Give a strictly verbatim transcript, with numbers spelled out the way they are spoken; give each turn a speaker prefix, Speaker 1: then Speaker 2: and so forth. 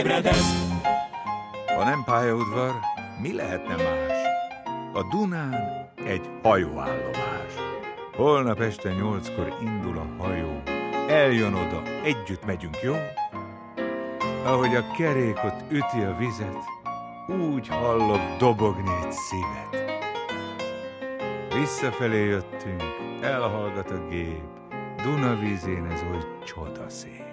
Speaker 1: Ha nem pályaudvar, mi lehetne más? A Dunán egy hajóállomás. Holnap este nyolckor indul a hajó. Eljön oda, együtt megyünk, jó? Ahogy a kerék ott üti a vizet, úgy hallok dobogni egy szívet. Visszafelé jöttünk, elhallgat a gép, Dunavízén ez oly csodaszép.